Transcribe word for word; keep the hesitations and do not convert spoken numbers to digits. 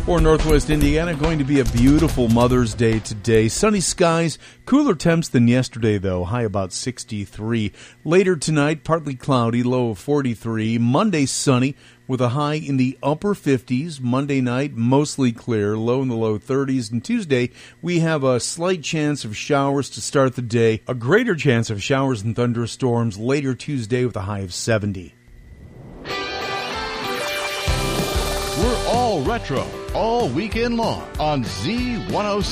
For Northwest Indiana, going to be a beautiful Mother's Day today. Sunny skies, cooler temps than yesterday, though, high about sixty-three. Later tonight, partly cloudy, low of forty-three. Monday, sunny, with a high in the upper fifties. Monday night, mostly clear, low in the low thirties. And Tuesday, we have a slight chance of showers to start the day. A greater chance of showers and thunderstorms later Tuesday with a high of seventy. We're all retro, all weekend long on Z one oh six.